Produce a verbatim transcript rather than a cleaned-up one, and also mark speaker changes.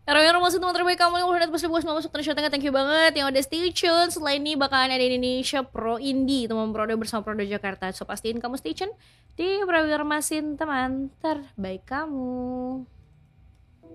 Speaker 1: Hero-hero masuk teman terbaik kamu yang udah pasti bos masuk terus tengah, thank you banget yang udah stay tune. Setelah ini bakalan ada Indonesia Pro Indie teman Prodo bersama Prodo Jakarta. So pastiin kamu stay tune di Prawira Masin teman terbaik kamu.